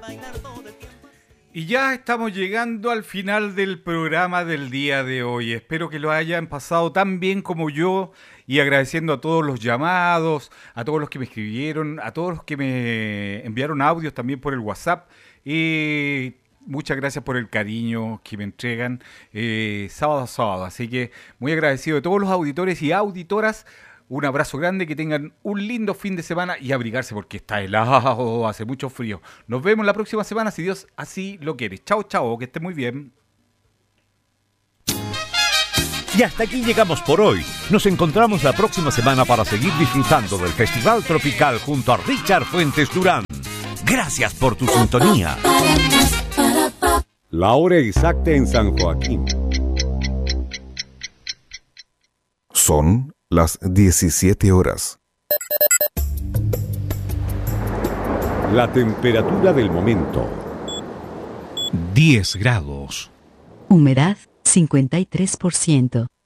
Y ya estamos llegando al final del programa del día de hoy. Espero que lo hayan pasado tan bien como yo y agradeciendo a todos los llamados, a todos los que me escribieron, a todos los que me enviaron audios también por el WhatsApp. Y muchas gracias por el cariño que me entregan sábado a sábado. Así que muy agradecido de todos los auditores y auditoras. Un abrazo grande, que tengan un lindo fin de semana y abrigarse porque está helado, hace mucho frío. Nos vemos la próxima semana si Dios así lo quiere. Chao, chao, que esté muy bien. Y hasta aquí llegamos por hoy. Nos encontramos la próxima semana para seguir disfrutando del Festival Tropical junto a Richard Fuentes Durán. Gracias por tu sintonía. La hora exacta en San Joaquín. Son las 17 horas. La temperatura del momento. 10 grados. Humedad 53%.